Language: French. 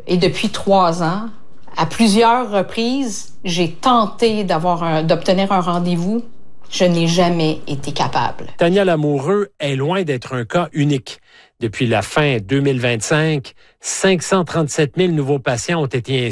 Et depuis 3 ans, à plusieurs reprises, j'ai tenté d'obtenir un rendez-vous. Je n'ai jamais été capable. Tania Lamoureux est loin d'être un cas unique. Depuis la fin 2025, 537 000 nouveaux patients ont été